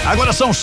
Agora são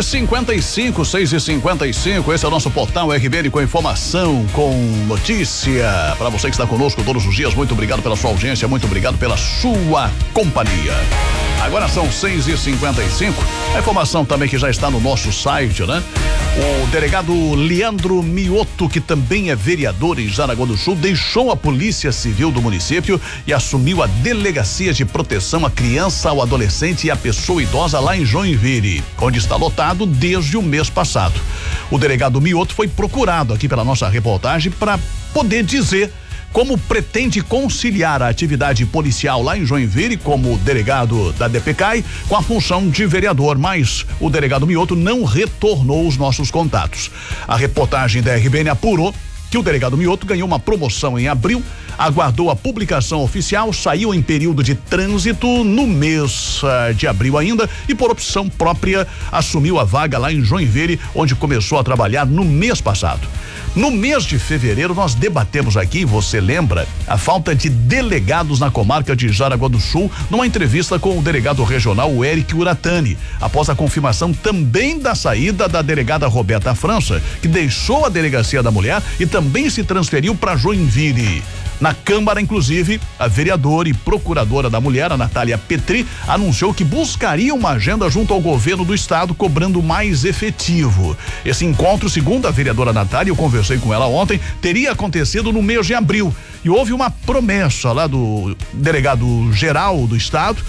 6h55, 6h55. Esse é o nosso portal RBN com informação, com notícia. Para você que está conosco todos os dias, muito obrigado pela sua audiência, muito obrigado pela sua companhia. Agora são 6h55. A informação também que já está no nosso site, né? O delegado Leandro Mioto, que também é vereador em Jaraguá do Sul, deixou a Polícia Civil do município e assumiu a Delegacia de Proteção à Criança, ao Adolescente e à Pessoa Idosa lá em Joinville, onde está lotado desde o mês passado. O delegado Mioto foi procurado aqui pela nossa reportagem para poder dizer como pretende conciliar a atividade policial lá em Joinville como delegado da DPCAI com a função de vereador, mas o delegado Mioto não retornou os nossos contatos. A reportagem da RBN apurou que o delegado Mioto ganhou uma promoção em abril, aguardou a publicação oficial, saiu em período de trânsito no mês de abril ainda e por opção própria assumiu a vaga lá em Joinville, onde começou a trabalhar no mês passado. No mês de fevereiro nós debatemos aqui, você lembra, a falta de delegados na comarca de Jaraguá do Sul, numa entrevista com o delegado regional Eric Uratani, após a confirmação também da saída da delegada Roberta França, que deixou a Delegacia da Mulher e também se transferiu para Joinville. Na Câmara, inclusive, a vereadora e procuradora da mulher, a Natália Petri, anunciou que buscaria uma agenda junto ao governo do estado, cobrando mais efetivo. Esse encontro, segundo a vereadora Natália, eu conversei com ela ontem, teria acontecido no mês de abril. E houve uma promessa lá do delegado geral do estado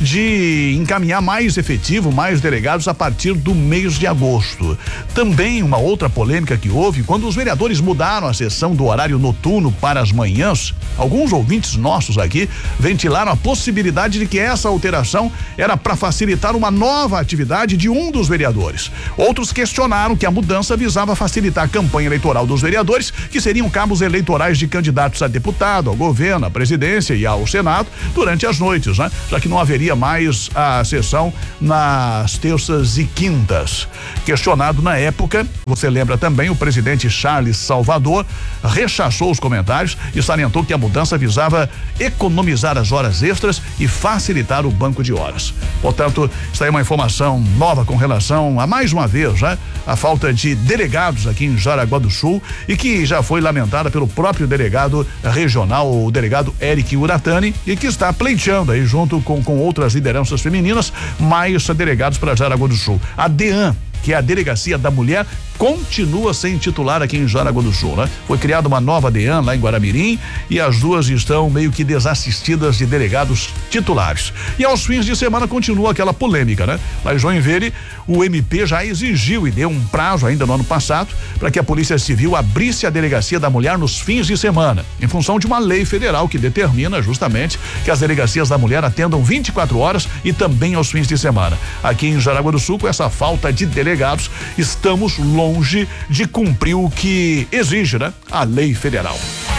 de encaminhar mais efetivo, mais delegados a partir do mês de agosto. Também uma outra polêmica que houve, quando os vereadores mudaram a sessão do horário noturno para as manhãs, alguns ouvintes nossos aqui ventilaram a possibilidade de que essa alteração era para facilitar uma nova atividade de um dos vereadores. Outros questionaram que a mudança visava facilitar a campanha eleitoral dos vereadores, que seriam cabos eleitorais de candidatos a deputado, ao governo, à presidência e ao Senado durante as noites, né? Já que não haveria mais a sessão nas terças e quintas. Questionado na época, você lembra também, o presidente Charles Salvador rechaçou os comentários e salientou que a mudança visava economizar as horas extras e facilitar o banco de horas. Portanto, está aí uma informação nova com relação a, mais uma vez, né, a falta de delegados aqui em Jaraguá do Sul e que já foi lamentada pelo próprio delegado regional, o delegado Eric Uratani, e que está pleiteando aí junto com outras lideranças femininas mais delegados para Jaraguá do Sul. A DEAN, que é a Delegacia da Mulher, continua sem titular aqui em Jaraguá do Sul, né? Foi criada uma nova DEAN lá em Guaramirim e as duas estão meio que desassistidas de delegados titulares. E aos fins de semana continua aquela polêmica, né? Lá em Joinville, o MP já exigiu e deu um prazo ainda no ano passado para que a Polícia Civil abrisse a Delegacia da Mulher nos fins de semana, em função de uma lei federal que determina justamente que as delegacias da mulher atendam 24 horas e também aos fins de semana. Aqui em Jaraguá do Sul, com essa falta de delegados, estamos longe de cumprir o que exige, né? A lei federal.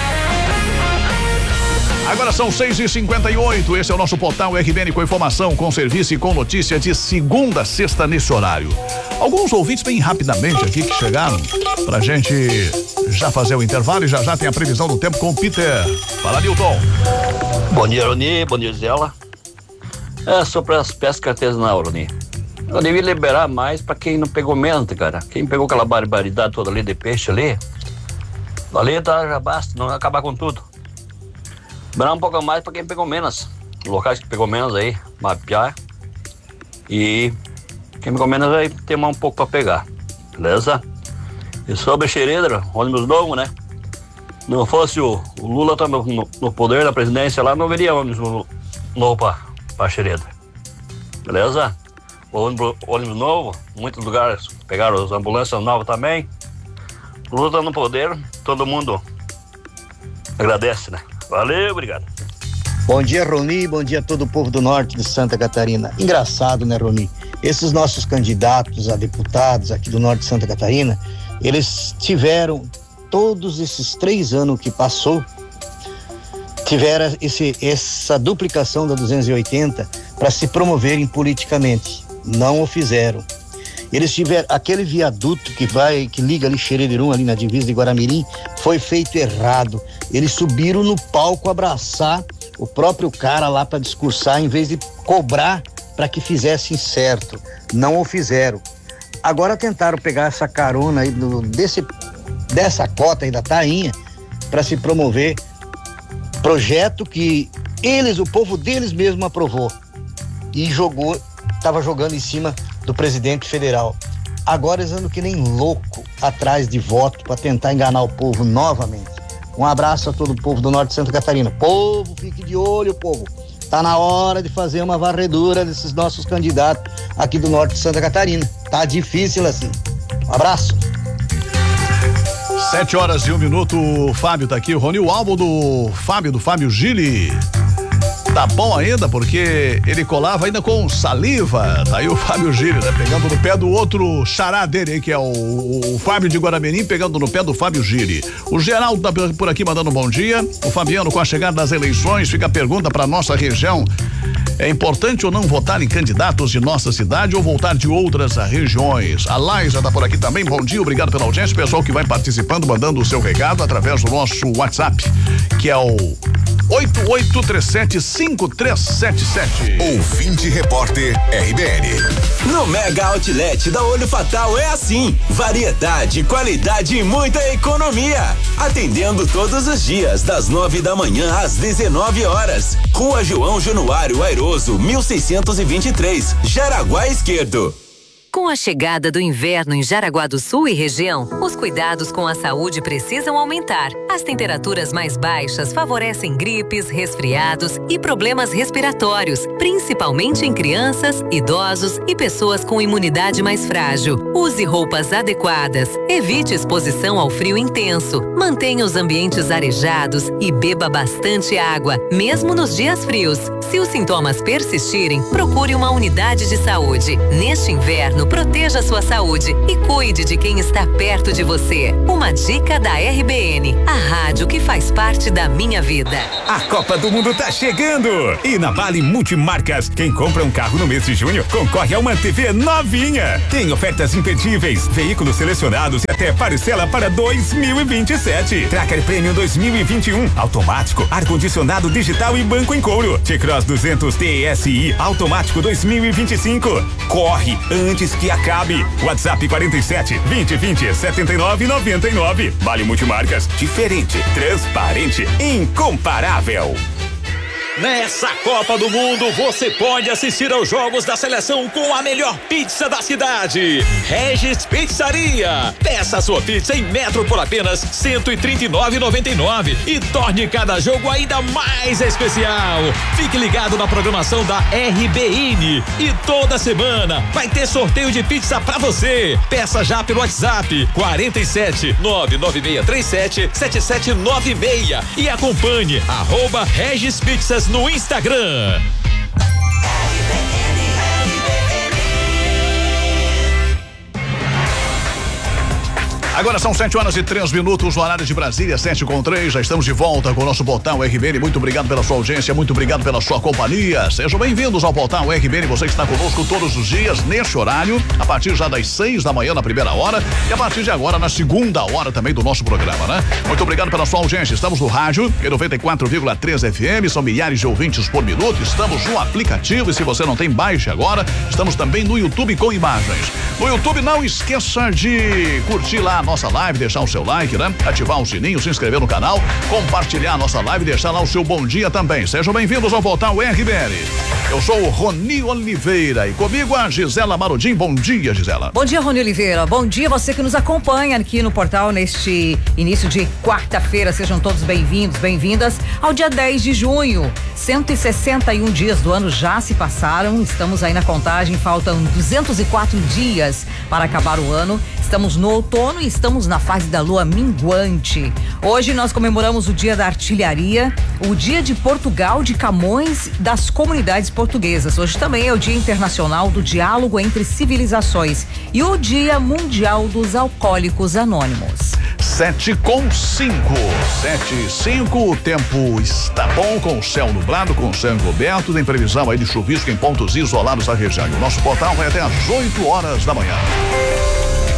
Agora são 6h58, esse é o nosso portal RBN com informação, com serviço e com notícia de segunda a sexta nesse horário. Alguns ouvintes bem rapidamente aqui que chegaram pra gente já fazer o intervalo e já tem a previsão do tempo com o Peter. Fala, Nilton. Bom dia, Roni, bom dia, Zela. Sobre as pescas artesanais, Roni. Eu devia liberar mais pra quem não pegou menos, cara. Quem pegou aquela barbaridade toda ali de peixe ali tá, já basta, não vai acabar com tudo. Liberar um pouco mais pra quem pegou menos. Locais que pegou menos aí, mapear. E quem pegou menos aí tem mais um pouco pra pegar. Beleza? E sobre a xereda, ônibus novo, né? Não fosse o Lula tá no poder da presidência lá, não veria ônibus novo pra xereda. Beleza? Ônibus novo, muitos lugares pegaram as ambulâncias novas também. O Lula tá no poder, todo mundo agradece, né? Valeu, obrigado. Bom dia, Roni, bom dia a todo o povo do norte de Santa Catarina. Engraçado, né, Roni? Esses nossos candidatos a deputados aqui do norte de Santa Catarina, eles tiveram, todos esses 3 anos que passou, tiveram essa duplicação da 280 para se promoverem politicamente. Não o fizeram. Eles tiveram aquele viaduto que liga ali Xeredirum, ali na divisa de Guaramirim, foi feito errado. Eles subiram no palco abraçar o próprio cara lá para discursar, em vez de cobrar para que fizessem certo. Não o fizeram. Agora tentaram pegar essa carona aí dessa cota aí da tainha para se promover projeto que o povo deles mesmo aprovou e estava jogando em cima do presidente federal. Agora eles andam que nem louco atrás de voto para tentar enganar o povo novamente. Um abraço a todo o povo do norte de Santa Catarina. Povo, fique de olho, povo. Tá na hora de fazer uma varredura desses nossos candidatos aqui do norte de Santa Catarina. Tá difícil assim. Um abraço. 7h01. O Fábio tá aqui. O Rony, o álbum do Fábio Gili. Tá bom ainda, porque ele colava ainda com saliva. Tá aí o Fábio Gili, né? Pegando no pé do outro xará dele aí, que é o Fábio de Guaramirim, pegando no pé do Fábio Gili. O Geraldo tá por aqui mandando um bom dia. O Fabiano, com a chegada das eleições, fica a pergunta pra nossa região: é importante ou não votar em candidatos de nossa cidade ou voltar de outras regiões? A Laísa tá por aqui também. Bom dia, obrigado pela audiência. Pessoal que vai participando, mandando o seu recado através do nosso WhatsApp, que é o 88375377. Ouvinte Repórter RBN. No Mega Outlet da Olho Fatal é assim: variedade, qualidade e muita economia. Atendendo todos os dias, das 9 da manhã às 19 horas. Rua João Januário Airoso, 1623, Jaraguá Esquerdo. Com a chegada do inverno em Jaraguá do Sul e região, os cuidados com a saúde precisam aumentar. As temperaturas mais baixas favorecem gripes, resfriados e problemas respiratórios, principalmente em crianças, idosos e pessoas com imunidade mais frágil. Use roupas adequadas, evite exposição ao frio intenso, mantenha os ambientes arejados e beba bastante água, mesmo nos dias frios. Se os sintomas persistirem, procure uma unidade de saúde. Neste inverno, proteja sua saúde e cuide de quem está perto de você. Uma dica da RBN, a rádio que faz parte da minha vida. A Copa do Mundo tá chegando! E na Vale Multimarcas, quem compra um carro no mês de junho concorre a uma TV novinha. Tem ofertas imperdíveis, veículos selecionados e até parcela para 2027. Tracker Premium 2021, automático, ar-condicionado digital e banco em couro. T-Cross 200 TSI automático 2025. Corre antes que acabe. WhatsApp 47 2020 7999. Vale Multimarcas, diferente, transparente, incomparável. Nessa Copa do Mundo, você pode assistir aos jogos da seleção com a melhor pizza da cidade. Regis Pizzaria. Peça sua pizza em metro por apenas R$139,99 e torne cada jogo ainda mais especial. Fique ligado na programação da RBN e toda semana vai ter sorteio de pizza pra você. Peça já pelo WhatsApp 47 99637 7796 e acompanhe @Regis Pizzas no Instagram. Agora são 7h03, o horário de Brasília, 7h03. Já estamos de volta com o nosso portal RBN. Muito obrigado pela sua audiência, muito obrigado pela sua companhia. Sejam bem-vindos ao portal RBN. Você que está conosco todos os dias, neste horário, a partir já das 6 da manhã na primeira hora e a partir de agora na segunda hora também do nosso programa, né? Muito obrigado pela sua audiência. Estamos no rádio, em 94,3 FM, são milhares de ouvintes por minuto. Estamos no aplicativo e se você não tem, baixe agora. Estamos também no YouTube com imagens. No YouTube, não esqueça de curtir lá nossa live, deixar o seu like, né? Ativar o sininho, se inscrever no canal, compartilhar a nossa live e deixar lá o seu bom dia também. Sejam bem-vindos ao portal RBN. Eu sou o Rony Oliveira e comigo a Gisela Marodim. Bom dia, Gisela. Bom dia, Rony Oliveira. Bom dia você que nos acompanha aqui no portal neste início de quarta-feira. Sejam todos bem-vindos, bem-vindas ao dia 10 de junho. 161 dias do ano já se passaram. Estamos aí na contagem, faltam 204 dias para acabar o ano. Estamos no outono e estamos na fase da lua minguante. Hoje nós comemoramos o Dia da Artilharia, o Dia de Portugal, de Camões, das comunidades portuguesas. Hoje também é o Dia Internacional do Diálogo entre Civilizações e o Dia Mundial dos Alcoólicos Anônimos. 7h05, o tempo está bom, com o céu nublado, com o céu encoberto, tem previsão aí de chuvisco em pontos isolados da região. O nosso portal vai até às 8 horas da manhã.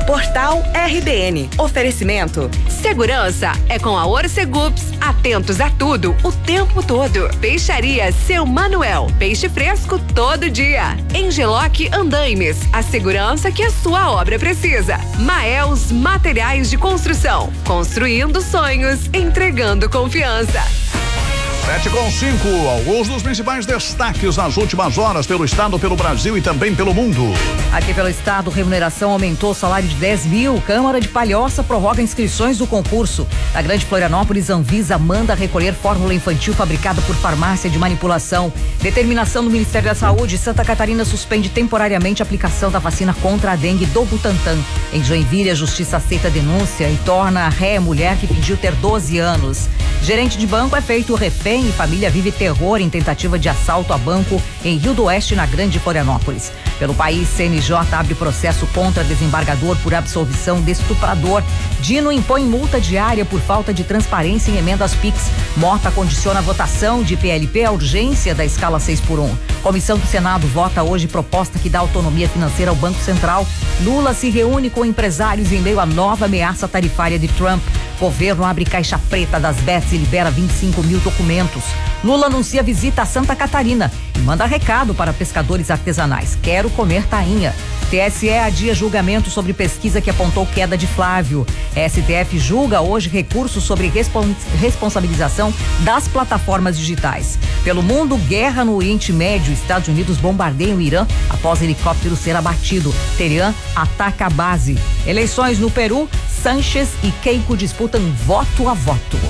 Portal RBN. Oferecimento. Segurança é com a Orcegups. Atentos a tudo, o tempo todo. Peixaria Seu Manuel. Peixe fresco todo dia. Engeloc Andaimes. A segurança que a sua obra precisa. Maels Materiais de Construção. Construindo sonhos, entregando confiança. 7:05, alguns dos principais destaques nas últimas horas pelo estado, pelo Brasil e também pelo mundo. Aqui pelo estado, remuneração aumentou o salário de 10 mil. Câmara de Palhoça prorroga inscrições do concurso. Na Grande Florianópolis, Anvisa manda recolher fórmula infantil fabricada por farmácia de manipulação. Determinação do Ministério da Saúde, Santa Catarina suspende temporariamente a aplicação da vacina contra a dengue do Butantan. Em Joinville, a justiça aceita a denúncia e torna a ré mulher que fingiu ter 12 anos. Gerente de banco é feito refém e família vive terror em tentativa de assalto a banco em Rio do Oeste, na Grande Florianópolis. Pelo país, CNJ abre processo contra desembargador por absolvição de estuprador. Dino impõe multa diária por falta de transparência em emendas PIX. Mota condiciona a votação de PLP à urgência da escala 6x1. Comissão do Senado vota hoje proposta que dá autonomia financeira ao Banco Central. Lula se reúne com empresários em meio à nova ameaça tarifária de Trump. Governo abre caixa preta das bets e libera 25 mil documentos. Lula anuncia visita a Santa Catarina e manda recado para pescadores artesanais. Quero comer tainha. TSE adia julgamento sobre pesquisa que apontou queda de Flávio. STF julga hoje recurso sobre responsabilização das plataformas digitais. Pelo mundo, guerra no Oriente Médio. Estados Unidos bombardeiam o Irã após helicóptero ser abatido. Teherã ataca a base. Eleições no Peru. Sánchez e Keiko disputam voto a voto.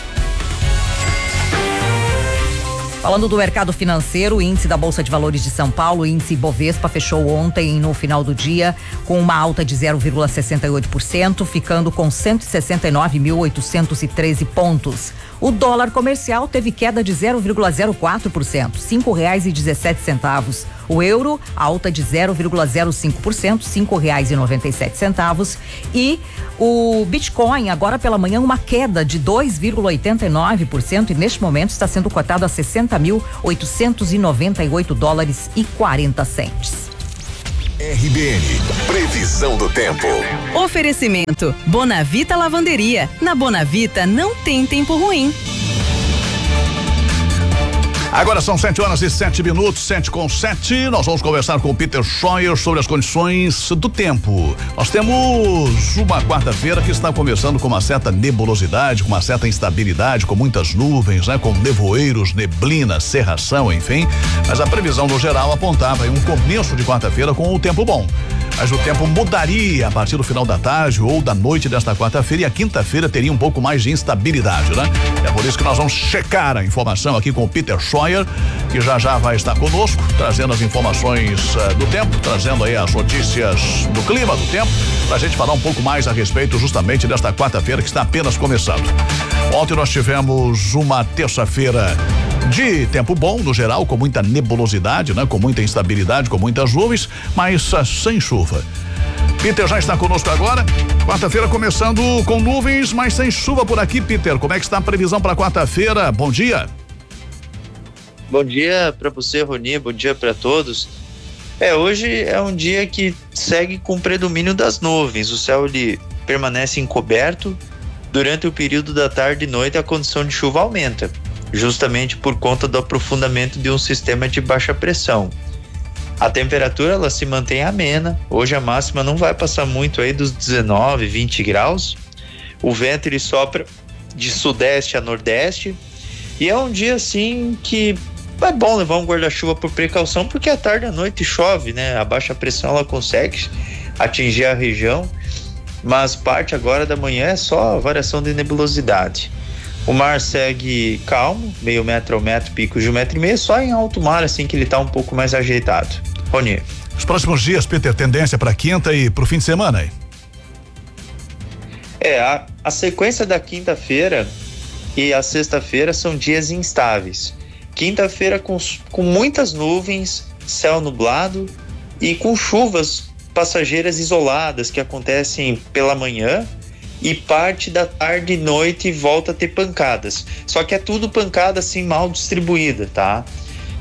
Falando do mercado financeiro, o índice da Bolsa de Valores de São Paulo, o índice Bovespa, fechou ontem no final do dia com uma alta de 0,68%, ficando com 169.813 pontos. O dólar comercial teve queda de 0,04%, R$5,17. O euro, alta de 0,05%, R$5,97. E o Bitcoin, agora pela manhã, uma queda de 2,89% e neste momento está sendo cotado a $60.898,40. RBN, previsão do tempo. Oferecimento Bonavita Lavanderia. Na Bonavita não tem tempo ruim. Agora são 7:07, 7:07. Nós vamos conversar com o Peter Scheuer sobre as condições do tempo. Nós temos uma quarta-feira que está começando com uma certa nebulosidade, com uma certa instabilidade, com muitas nuvens, né? Com nevoeiros, neblina, cerração, enfim. Mas a previsão no geral apontava um começo de quarta-feira com o tempo bom. Mas o tempo mudaria a partir do final da tarde ou da noite desta quarta-feira e a quinta-feira teria um pouco mais de instabilidade, né? É por isso que nós vamos checar a informação aqui com o Peter Scheuer, que já vai estar conosco, trazendo as informações do tempo, trazendo aí as notícias do clima, do tempo, pra gente falar um pouco mais a respeito justamente desta quarta-feira que está apenas começando. Ontem nós tivemos uma terça-feira de tempo bom, no geral, com muita nebulosidade, né? Com muita instabilidade, com muitas nuvens, mas sem chuva. Peter já está conosco agora. Quarta-feira começando com nuvens, mas sem chuva por aqui, Peter. Como é que está a previsão para quarta-feira? Bom dia. Bom dia para você, Roni. Bom dia para todos. Hoje é um dia que segue com o predomínio das nuvens. O céu ele permanece encoberto. Durante o período da tarde e noite, a condição de chuva aumenta, justamente por conta do aprofundamento de um sistema de baixa pressão. A temperatura ela se mantém amena. Hoje a máxima não vai passar muito aí dos 19, 20 graus. O vento ele sopra de sudeste a nordeste e é um dia assim que é bom levar um guarda-chuva por precaução, porque à tarde e à noite chove, né? A baixa pressão ela consegue atingir a região, mas parte agora da manhã é só variação de nebulosidade. O mar segue calmo, meio metro ao metro, picos de 1,5 metro, só em alto mar assim que ele tá um pouco mais ajeitado. Rony. Os próximos dias, Peter, tendência para quinta e pro fim de semana aí? A sequência da quinta-feira e a sexta-feira são dias instáveis. Quinta-feira com muitas nuvens, céu nublado e com chuvas passageiras isoladas que acontecem pela manhã e parte da tarde e noite volta a ter pancadas. Só que é tudo pancada assim mal distribuída, tá?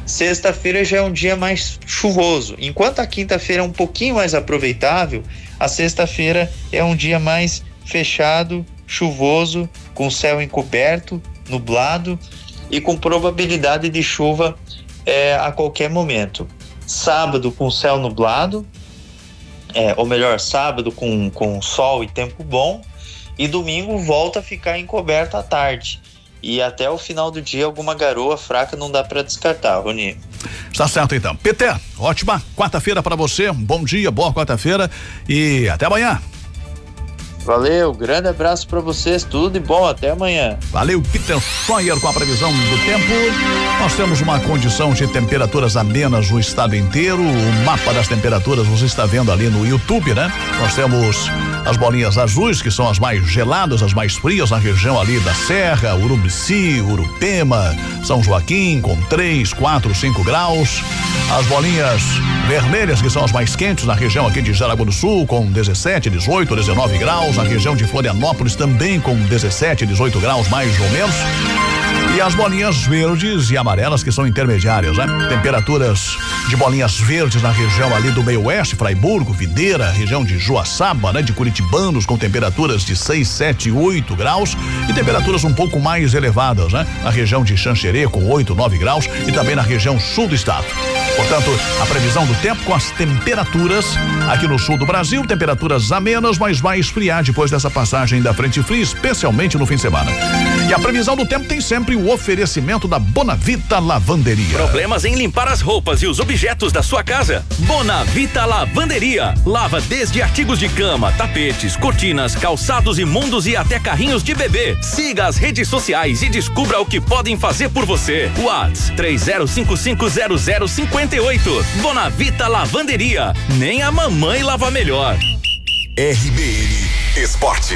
Sexta-feira já é um dia mais chuvoso. Enquanto a quinta-feira é um pouquinho mais aproveitável, a sexta-feira é um dia mais fechado, chuvoso, com céu encoberto, nublado e com probabilidade de chuva a qualquer momento. Sábado com céu nublado, ou melhor, sábado com sol e tempo bom, e domingo volta a ficar encoberto à tarde. E até o final do dia alguma garoa fraca não dá para descartar, Rony. Está certo então. Peter, ótima quarta-feira para você, bom dia, boa quarta-feira e até amanhã. Valeu, grande abraço para vocês, tudo de bom, até amanhã. Valeu, Peter Scheuer com a previsão do tempo. Nós temos uma condição de temperaturas amenas no estado inteiro. O mapa das temperaturas você está vendo ali no YouTube, né? Nós temos as bolinhas azuis, que são as mais geladas, as mais frias na região ali da Serra, Urubici, Urupema, São Joaquim, com 3, 4, 5 graus. As bolinhas vermelhas, que são as mais quentes na região aqui de Jaraguá do Sul, com 17, 18, 19 graus. Na região de Florianópolis também com 17, 18 graus mais ou menos. E as bolinhas verdes e amarelas que são intermediárias, né? Temperaturas de bolinhas verdes na região ali do meio oeste, Fraiburgo, Videira, região de Joaçaba, né? De Curitibanos com temperaturas de 6, 7, 8 graus e temperaturas um pouco mais elevadas, né? Na região de Xanxerê com 8, 9 graus e também na região sul do estado. Portanto, a previsão do tempo com as temperaturas aqui no sul do Brasil, temperaturas amenas, mas vai esfriar depois dessa passagem da frente fria, especialmente no fim de semana. E a previsão do tempo tem sempre o oferecimento da Bonavita Lavanderia. Problemas em limpar as roupas e os objetos da sua casa? Bonavita Lavanderia. Lava desde artigos de cama, tapetes, cortinas, calçados imundos e até carrinhos de bebê. Siga as redes sociais e descubra o que podem fazer por você. WhatsApp 30550058. Bonavita Lavanderia. Nem a mamãe lava melhor. RBN Esporte.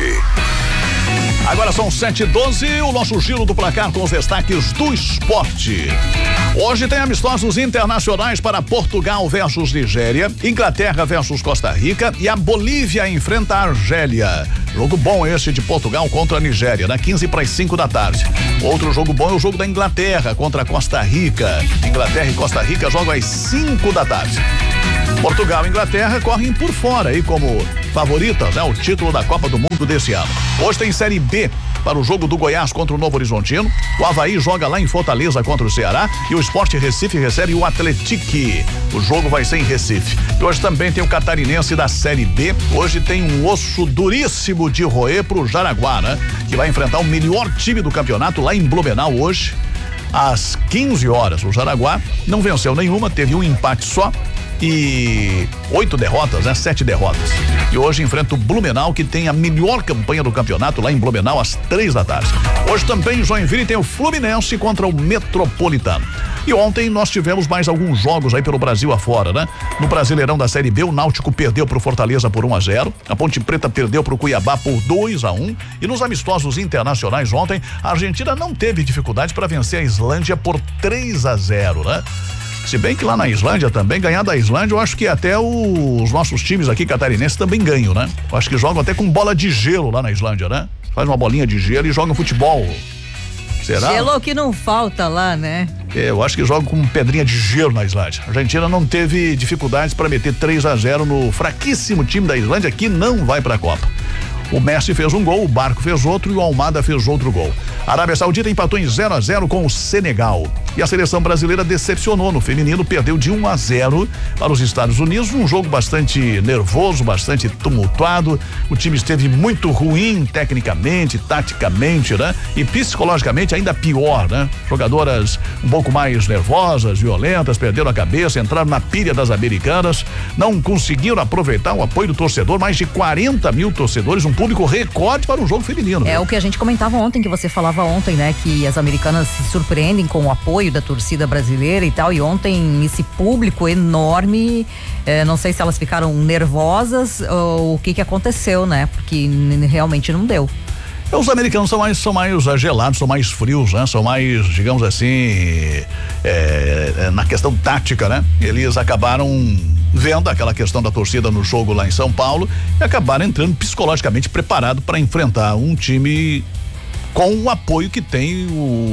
Agora são 7h12, o nosso giro do placar com os destaques do esporte. Hoje tem amistosos internacionais para Portugal versus Nigéria, Inglaterra versus Costa Rica e a Bolívia enfrenta a Argélia. Jogo bom esse de Portugal contra a Nigéria, na 15:05 da tarde. Outro jogo bom é o jogo da Inglaterra contra a Costa Rica. Inglaterra e Costa Rica jogam às 5 da tarde. Portugal e Inglaterra correm por fora aí como favoritas, né? O título da Copa do Mundo desse ano. Hoje tem Série B para o jogo do Goiás contra o Novo Horizontino. O Avaí joga lá em Fortaleza contra o Ceará e o Sport Recife recebe o Atlético. O jogo vai ser em Recife. E hoje também tem o Catarinense da Série B. Hoje tem um osso duríssimo de roer pro Jaraguá, né? Que vai enfrentar o melhor time do campeonato lá em Blumenau hoje, às 15 horas. O Jaraguá não venceu nenhuma, teve um empate só e 8 derrotas, né? 7 derrotas. E hoje enfrenta o Blumenau, que tem a melhor campanha do campeonato lá em Blumenau às 3 da tarde. Hoje também em Joinville tem o Fluminense contra o Metropolitano. E ontem nós tivemos mais alguns jogos aí pelo Brasil afora, né? No Brasileirão da Série B, o Náutico perdeu pro Fortaleza por 1-0, a Ponte Preta perdeu pro Cuiabá por 2-1 e nos amistosos internacionais ontem, a Argentina não teve dificuldade para vencer a Islândia por 3-0, né? Se bem que lá na Islândia também, ganhar da Islândia, eu acho que até os nossos times aqui catarinenses também ganham, né? Eu acho que jogam até com bola de gelo lá na Islândia, né? Faz uma bolinha de gelo e jogam futebol. Será? Gelo que não falta lá, né? Eu acho que jogam com pedrinha de gelo na Islândia. A Argentina não teve dificuldades para meter 3-0 no fraquíssimo time da Islândia, que não vai para a Copa. O Messi fez um gol, o Barco fez outro e o Almada fez outro gol. A Arábia Saudita empatou em 0-0 com o Senegal. E a seleção brasileira decepcionou no feminino, perdeu de 1-0 para os Estados Unidos, um jogo bastante nervoso, bastante tumultuado. O time esteve muito ruim tecnicamente, taticamente, né? E psicologicamente ainda pior, né? Jogadoras um pouco mais nervosas, violentas, perderam a cabeça, entraram na pilha das americanas, não conseguiram aproveitar o apoio do torcedor, mais de 40 mil torcedores, um público recorde para um jogo feminino. É, viu? O que a gente comentava ontem, que você falava ontem, né? Que as americanas se surpreendem com o apoio da torcida brasileira e tal, e ontem esse público enorme, não sei se elas ficaram nervosas ou o que aconteceu, né? Porque realmente não deu. Os americanos são mais gelados, são mais frios, né? São mais, digamos assim, na questão tática, né? Eles acabaram vendo aquela questão da torcida no jogo lá em São Paulo e acabaram entrando psicologicamente preparado para enfrentar um time com o apoio que tem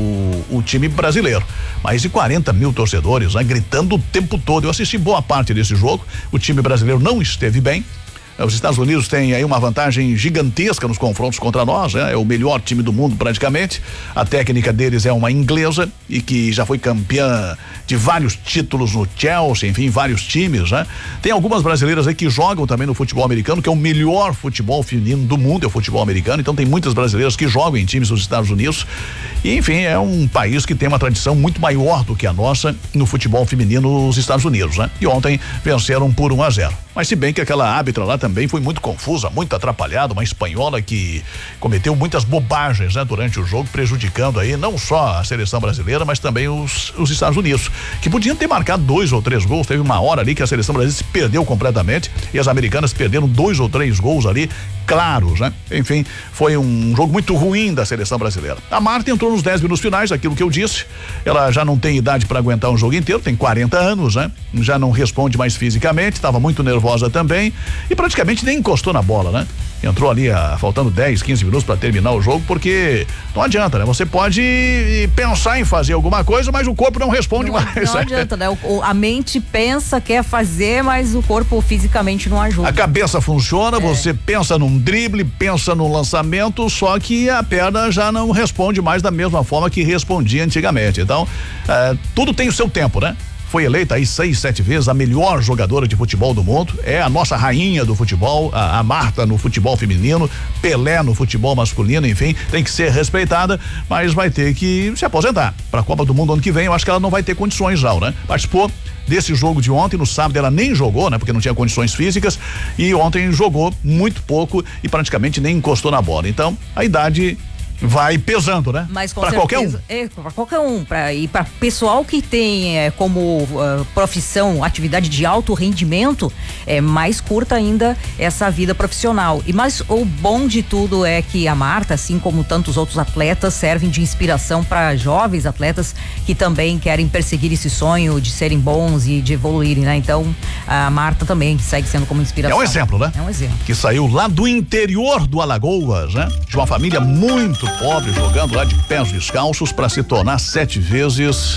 o time brasileiro. Mais de 40 mil torcedores, né, gritando o tempo todo. Eu assisti boa parte desse jogo. O time brasileiro não esteve bem. Os Estados Unidos têm aí uma vantagem gigantesca nos confrontos contra nós, né? É o melhor time do mundo praticamente. A técnica deles é uma inglesa e que já foi campeã de vários títulos no Chelsea, enfim, vários times, né? Tem algumas brasileiras aí que jogam também no futebol americano, que é o melhor futebol feminino do mundo, é o futebol americano. Então tem muitas brasileiras que jogam em times dos Estados Unidos. E, enfim, é um país que tem uma tradição muito maior do que a nossa no futebol feminino nos Estados Unidos, né? E ontem venceram por 1-0. Mas se bem que aquela árbitra lá também foi muito confusa, muito atrapalhada, uma espanhola que cometeu muitas bobagens, né, durante o jogo, prejudicando aí não só a seleção brasileira, mas também os Estados Unidos, que podiam ter marcado 2 ou 3 gols. Teve uma hora ali que a seleção brasileira se perdeu completamente e as americanas perderam 2 ou 3 gols ali, claros, né? Enfim, foi um jogo muito ruim da seleção brasileira. A Marta entrou nos 10 minutos finais, aquilo que eu disse. Ela já não tem idade para aguentar um jogo inteiro, tem 40 anos, né? Já não responde mais fisicamente, estava muito nervosa também e praticamente nem encostou na bola, né? Entrou ali faltando 10, 15 minutos para terminar o jogo, porque não adianta, né? Você pode pensar em fazer alguma coisa, mas o corpo não responde mais. Não adianta, né? A mente pensa, quer fazer, mas o corpo fisicamente não ajuda. A cabeça funciona, você pensa num drible, pensa num lançamento, só que a perna já não responde mais da mesma forma que respondia antigamente. Então, tudo tem o seu tempo, né? Foi eleita aí 6, 7 vezes a melhor jogadora de futebol do mundo, é a nossa rainha do futebol, a Marta no futebol feminino, Pelé no futebol masculino, enfim, tem que ser respeitada, mas vai ter que se aposentar para a Copa do Mundo ano que vem. Eu acho que ela não vai ter condições já, né? Participou desse jogo de ontem, no sábado ela nem jogou, né? Porque não tinha condições físicas, e ontem jogou muito pouco e praticamente nem encostou na bola. Então, a idade vai pesando, né? Mas com pra certeza, qualquer um. Para qualquer um, para pessoal que tem como profissão atividade de alto rendimento, é mais curta ainda essa vida profissional. Mas o bom de tudo é que a Marta, assim como tantos outros atletas, servem de inspiração para jovens atletas que também querem perseguir esse sonho de serem bons e de evoluírem, né? Então, a Marta também segue sendo como inspiração. É um exemplo, né? É um exemplo. Que saiu lá do interior do Alagoas, né? De uma família muito pobre, jogando lá de pés descalços para se tornar 7 vezes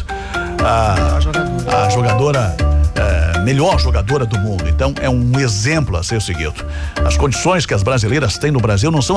a jogadora, melhor jogadora do mundo. Então é um exemplo a ser seguido. As condições que as brasileiras têm no Brasil não são